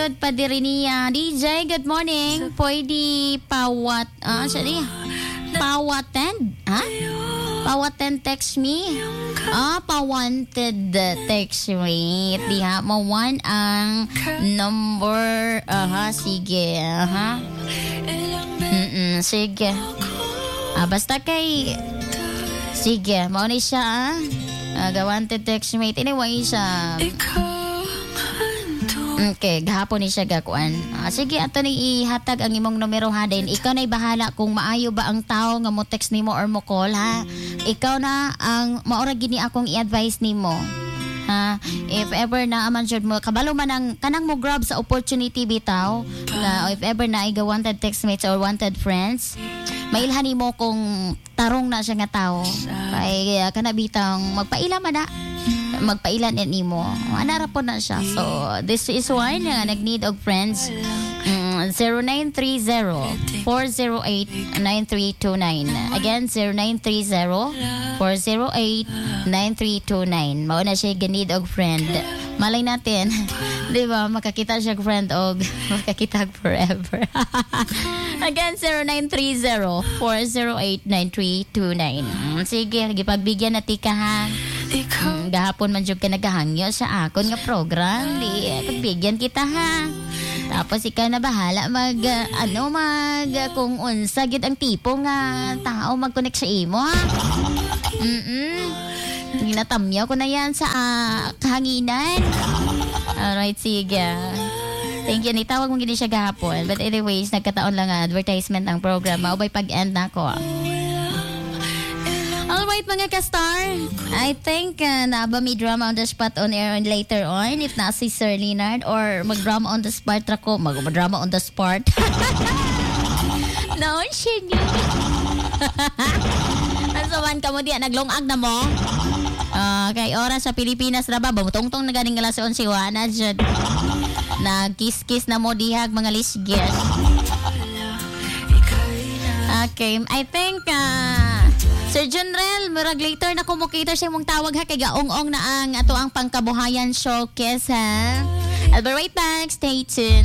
Good pa diri niya. DJ, good morning. Pwede pawat, sorry. Pawatan? Ha? Pawatan text me? Pawanted text me. Diha mo one ang number. Sige. Sige. Basta kay sige, mauni siya gawanted text me. Anyway siya. Okay, gahapon ni siya gakuan. Sige, ato ni ihatag ang imong numero ha. Then ikaw na'y bahala kung maayo ba ang tao nga mo text nimo or mo call ha. Ikaw na ang maura gini akong i-advise nimo. Ha? If ever na aman jud mo kabalo man ang kanang mo grab sa opportunity bitaw na if ever na iga wanted textmates or wanted friends, mailhan mo kung tarong na siya nga tao. Kay kana bitang magpaila man na. Magpailan and imo ana ra po na siya. So this is one nga nag-need og friends. 0930-408-9329. Again, 0930-408-9329. Mao na siya ganid og friend. Malay natin, di ba, makakita siya friend og makakita forever. Again, 0930-408-9329. Sige, gipagbigyan na tika ha. Gahapon man jud ka nagahangyo sa akon nga program. Di pagbigyan kita ha. Tapos ikaw na bahala kung unsa gid ang tipo nga tao mag-connect sa imo ha. Ginatamyaw ko na yan sa kahanginan. Alright, sige. Thank you. Nitawag mo gini siya gahapon. But anyways, nagkataon lang advertisement ang program. Maubay pag-end na ako. Alright mga ka-star, I think naaba may drama on the spot on air and later on if na si Sir Leonard or mag-drama on the spot ako, mag-drama on the spot. Noon siya niya. Asaman ka mo diya, naglongag na mo. Kay oras sa Pilipinas na ba, bumutong-tong na ganing alas 11 na dyan. Nag-kiss-kiss na mo dihag mga lisgyas. Okay, I think Sir General, murag later na kumukater siya mong tawag ha kay gaong-ong na ang ato ang pangkabuhayan showcase ha. I'll be right back. Stay tuned.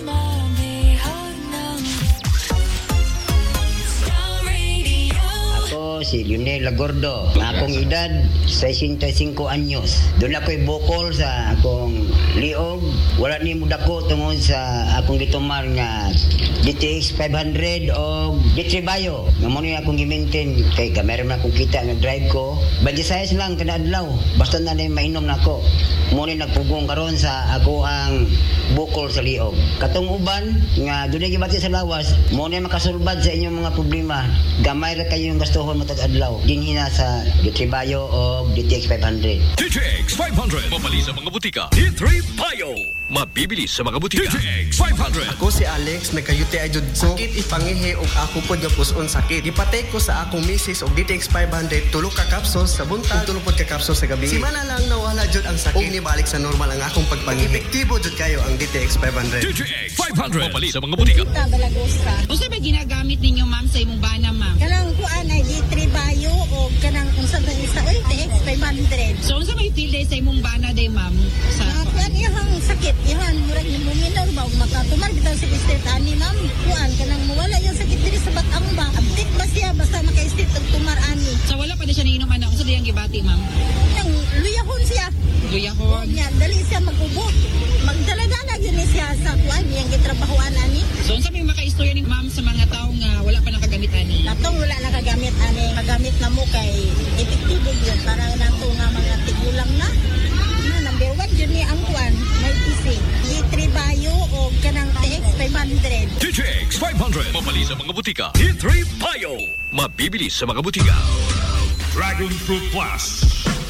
Ako si Lionel Lagordo. Akong edad 65 anyos. Doon ako'y bukol sa akong liog. Wala ni mudako tungod sa akong gitumar nga DTX 500 o Ditribayo. Nga mo niya akong gi-maintain kay kamera man akong kita nga drive ko. Badisayas lang kada adlaw. Basta na mainom na ako. Mo ni nagpugong karon sa ako ang bukol sa liog. Katong uban nga dunay gibati sa lawas, mo ni makasulbad sa inyong mga problema. Gamay ra kayo yung gastuhon matag adlaw. Dinhi na sa Ditribayo o DTX 500. DTX 500 mabali sa mga butika. Ditribayo mabibili sa mga butika. DTX 500. Ako si Alex, nagkayuti ay jud sakit ipangihi og ako pod nga puson sakit. Ipatay ko sa akong misis og DTX 500 tulo ka capsules sa buntag, tulo pod ka capsules sa gabi. Simana lang nawala jud ang sakit. Og nibalik sa normal ang akong pagpangihi. Epektibo jud kayo ang DTX 500. DTX 500 mabali sa mga butika. Balagosa. Unsa ba ginagamit ninyo ma'am sa imong bana ma'am? Kanang kuan ay Ditribayo o kanang unsa ba isa oy DTX 500. So unsa may feel day sa imong bana day ma'am? Sa kuan ihang sakit ihan murag ni muminaw ba makatumar bitaw sa state ani ma'am. Kuan kanang mawala yung sakit diri sa batang ba. Update ba siya basta maka-state og tumar ani. So wala pa na siya niinom ana. Unsa diyang gibati ma'am? Nang luyahon siya. Luyahon. Nya dali siya mag-ubo. Magdala-dala gyud siya sa kuan yang gitrabahoan ani. So unsa may maka-istorya ni ma'am sa mga tawo nga wala pa nakagamit ani? Natong wala nakagamit ani. Magamit na mo kay epektibo gyud para nato nga mga tigulang na. Number 1 yun ni ang kuan, may PC. Ditribayo o kanang TX 500. DTX 500 mabali sa mga butika. Ditribayo mabibili sa mga butika. Dragon Fruit Plus.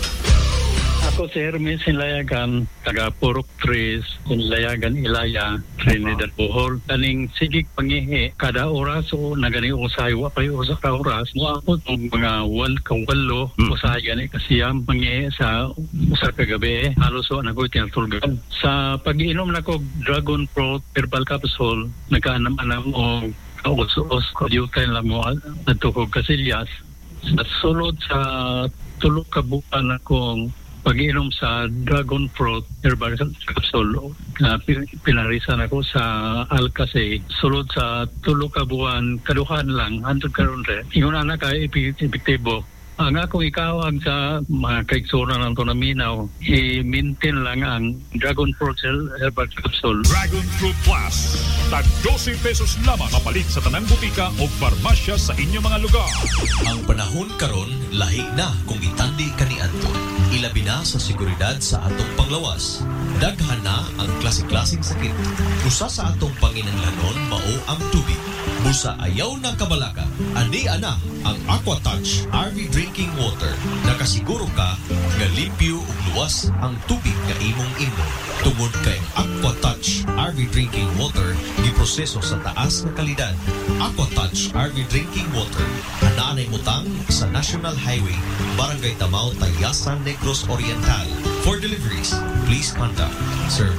Ako si Hermes Sinlayagan, taga Purok 3, Sinlayagan Ilaya, Trinidad Bohol. Kaning sigig pangihi, kada oras o nagani usay, wapay usa ka oras. Mo ako itong mga walo, usay gani kasiyam pangihi sa usa ka gabi. Halos o nako'y tinatulgan. Sa pag-iinom na ko Dragon Fruit Herbal Capsule, nagkaanam-anam o kaus-us, kadyutan lang mo natukog kasilyas. Sa sulod sa tulog ka bukan akong pag-inom sa dragon fruit herbal capsule na pinarisan ako sa Alcase sulod sa 3 ka buwan kaduhan lang hantod karon re ingon ana ka epektibo. Ang akong ikawag sa mga kaiksura ng Tonaminaw, i-maintain lang ang Dragon Fruit Herbal Capsule. Dragon Fruit Plus. Tag 12 pesos lamang kapalit sa tanang butika o farmasya sa inyong mga lugar. Ang panahon karon lahi na kung itandi kaniadto. Ilabi na sa seguridad sa atong panglawas. Daghan na ang klase-klaseng sakit. Usa sa atong panginahanglanon mao ang tubig. Busa ayaw na kabalaka. Ani ana ang Aquatouch RV Drinking Water. Nakasiguro ka nga limpyo ug luwas ang tubig nga imong inom. Tungod kay Aquatouch RV Drinking Water giproseso sa taas nga kalidad. Aquatouch RV Drinking Water anaanay butang sa National Highway, Barangay Tamao, Tayasan, Negros Oriental. For deliveries, please contact Sir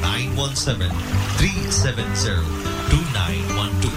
917-370-2912.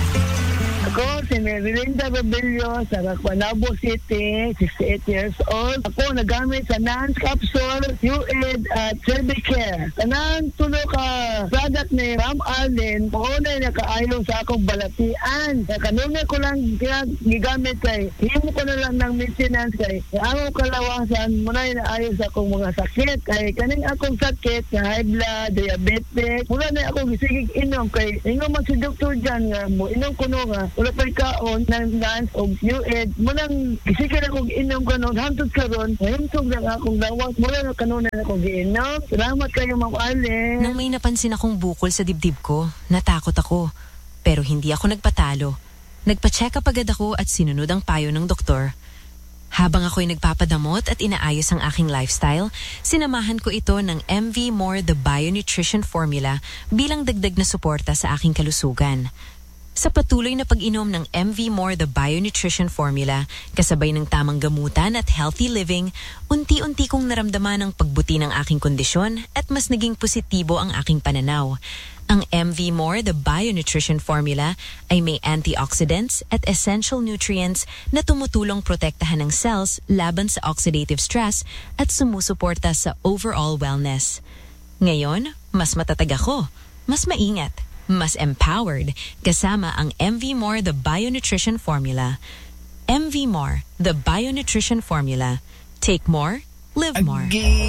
Ako si Merilinda Rebello sa Caguanabo City, 68 years old. Ako nagamit sa NANS capsule, UAID at Cervicare. Kanang tulo ka product ni Ram Allen, maunay na kaayo sa akong balatian. Kanunay ko lang gigamit kay, himo ko na lang ng maintenance kay, ang kalawasan, muna na ayo sa akong mga sakit. Kay kaning akong sakit, sa high blood, diabetic, mula na akong gisigig inom kay, ingon man si Dr. Jan nga mo, inom ko no nga, wala pa'y kaon ng NANS o UAID. Munang isikir akong inom kanon, hantod karon, hintog lang akong lawas, mula na kanunan akong giinom. Salamat kayo, Ma'am Allen. Nang may napansin akong bukol sa dibdib ko, natakot ako. Pero hindi ako nagpatalo. Nagpa-check up agad ako at sinunod ang payo ng doktor. Habang ako'y nagpapadamot at inaayos ang aking lifestyle, sinamahan ko ito ng MV More The Bio-Nutrition Formula bilang dagdag na suporta sa aking kalusugan. Sa patuloy na pag-inom ng MV More The Bio-Nutrition Formula, kasabay ng tamang gamutan at healthy living, unti-unti kong naramdaman ang pagbuti ng aking kondisyon at mas naging positibo ang aking pananaw. Ang MV More The Bio-Nutrition Formula ay may antioxidants at essential nutrients na tumutulong protektahan ng cells laban sa oxidative stress at sumusuporta sa overall wellness. Ngayon, mas matatag ako, mas maingat, mas empowered, kasama ang MV More The Bio-Nutrition Formula. MV More The Bio-Nutrition Formula. Take more, live more.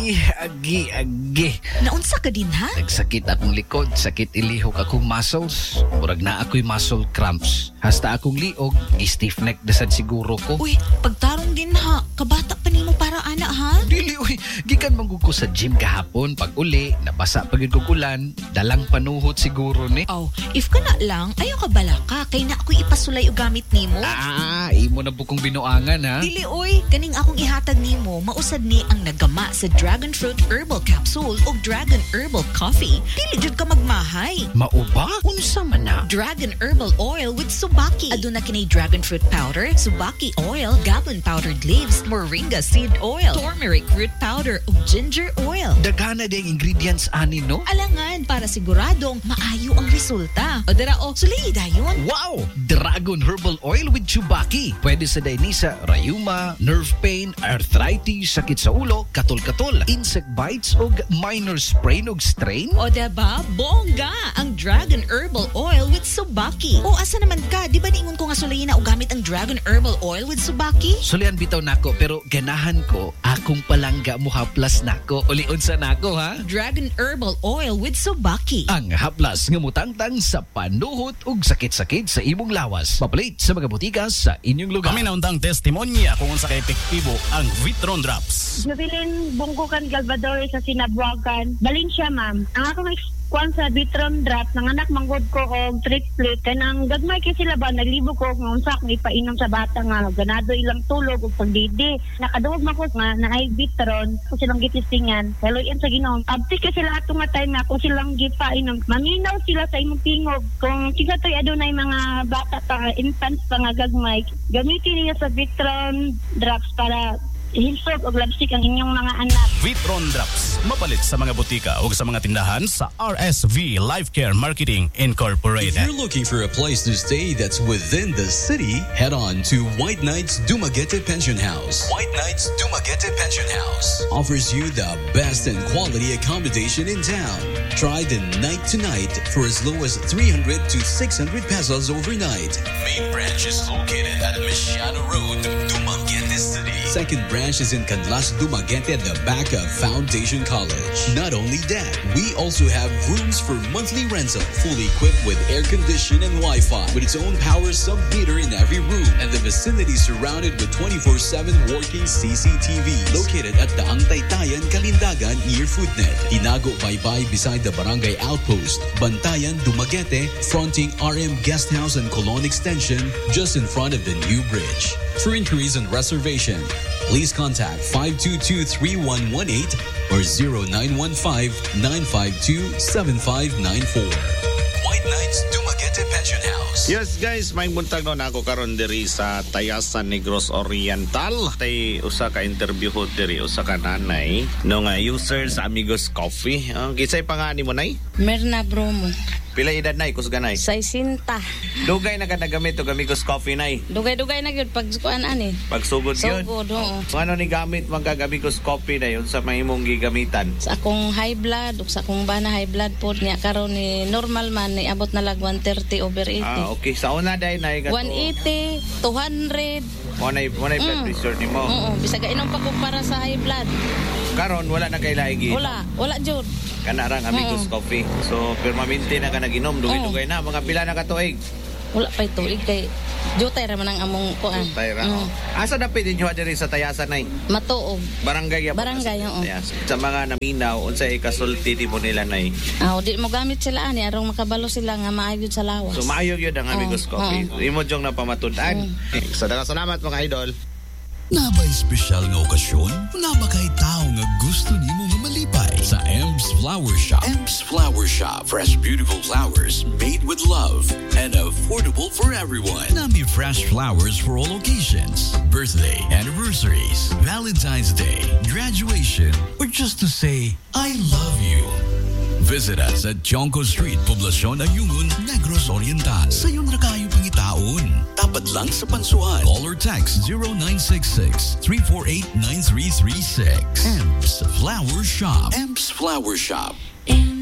Agi. Naunsa ka din ha? Nagsakit akong likod, sakit ilihok akong muscles. Murag na ako'y muscle cramps. Hasta akong liog, stiff neck dasad siguro ko. Uy, pagtarong din ha. Kabata pa nimo para ana ha? Dili, uy. Gikan manggug ko sa gym kahapon. Pag uli, nabasa pagid ko kulan. Dalang panuhot siguro ni. Oh, if ka na lang, ayaw ka bala ka. Kay na ako'y ipasulay o gamit nimo. Imo na bukong binuangan ha. Dili, uy. Kaning akong ihatag nimo, mausad ni ang nagama sa Dragon Fruit Herbal Capsule o Dragon Herbal Coffee. Dili jud ka magmahay. Mauba? Unsa man na? Dragon Herbal Oil with Subaki. Aduna kinay Dragon Fruit Powder, Subaki Oil, Gablin Powdered Leaves, Moringa Seed Oil, Turmeric Root Powder ug Ginger Oil. Daghana ding ingredients ani no? Alangan para siguradong maayo ang resulta. O dara sulay dayon. Wow! Dragon Herbal Oil with Chubaki. Pwede sa dainisa, rayuma, nerve pain, arthritis, sakit sa ulo, katol-katol, insect bites o minor sprain o strain. O diba? Bongga! Ang Dragon Herbal Oil with Subaki. O asa naman ka? Di ba niingon ko nga sulayin na o gamit ang Dragon Herbal Oil with Subaki? Sulian bitaw nako pero ganahan ko akong palangga mo haplas nako. Uliun sa nako ha? Dragon Herbal Oil with Subaki. Ang haplas nga mutangtang sa panuhot ug sakit-sakit sa imong lawas. Papalit sa mga butika sa inyong lugar. Kami naundang testimonya kung unsa kay epektibo ang Vitron Drops. Nabilin Bungkukan Galvador sa Sinabuagan. Balin siya, ma'am. Ang akong kwan sa Vitron Drops, nanganak manggod ko og triplet. Kanang gagmay kay sila ba, naglibo ko kung unsa akong ipainom sa bata nga ganado ilang tulog ug pagdidi. Nakaduog man ko nga na ay Vitron kung silang gitistingan. Kaloyan sa Ginoo. Abti kay sila ato nga time na kung silang gipainom. Maminaw sila sa imong tingog. Kung kisa to'y adunay mga bata pa, infants pa nga gagmay, gamitin niya sa Vitron Drops para hilsot o labsik ang inyong mga anak. Vitron Drops. Mapalit sa mga butika o sa mga tindahan sa RSV Life Care Marketing Incorporated. If you're looking for a place to stay that's within the city, head on to White Knights Dumaguete Pension House. White Knights Dumaguete Pension House offers you the best and quality accommodation in town. Try the night to night for as low as 300 to 600 pesos overnight. Main branch is located at Mesiano Road, Dumaguete City. Second branch is in Canlas, Dumaguete at the back of Foundation College. Not only that, we also have rooms for monthly rental, fully equipped with air condition and Wi-Fi, with its own power sub-meter in every room, and the vicinity surrounded with 24/7 working CCTV. Located at the Taytayan, Kalindagan near Foodnet. Tinago Baybay beside the Barangay Outpost. Bantayan, Dumaguete, fronting RM Guest House and Colon Extension, just in front of the new bridge. For inquiries and reservation, please contact 522-3118 or 0915-952-7594. White Knights Dumaguete Pension House. Yes guys, may buntag no na ako karon diri sa Tayasan Negros Oriental. Tay usa ka interview ho diri usa ka nanay no nga user sa Amigos Coffee. Kisay pangani mo nay? Merna Bromo. Pila edad nay kusganay? 60. Dugay na ka nagamit og Amigos Coffee nay. Dugay na gyud pag kuan ani. Pagsugod gyud. Sugod oo. Ano ni gamit man kag Amigos Coffee na yun sa mahimong gigamitan? Sa akong high blood ug sa akong bana high blood pod niya karon ni normal man ni abot na lag 130 over 80. Okay, sa una day nay 180, 200. Wanay blood pressure nimo. Oo, bisag inom pa ko para sa high blood. Karon wala na kay laigi. Wala jud. Kana rang Amigos Coffee. So permanente na ka naginom, dugay na mga pila na ka tuig. Wala pa tuig kay jutay ra man ang among kuan. Jutay ra. Asa dapat dinyo diri sa Tayasan nay? Matuog. Barangay oo. Sa mga naminaw unsay kasulti di mo nila nay? Di mo gamit sila ani arong makabalo sila nga maayod sa lawas. So maayo gyud ang Amigos Coffee. Imo jong napamatud-an. Salamat mga idol. Nabay espesyal nga okasyon, nabakay tao nga gusto nimo nga malipay sa Ems Flower Shop. Ems Flower Shop, fresh beautiful flowers made with love and affordable for everyone. Nami fresh flowers for all occasions, birthday, anniversaries, Valentine's Day, graduation, or just to say, I love you. Visit us at Jonco Street, Poblacion Ayungun, Negros Oriental. Sayon ra kayo pangitaon. Tapat lang sa Pansuan. Call or text 0966-348-9336. Ems Flower Shop. Ems Flower Shop.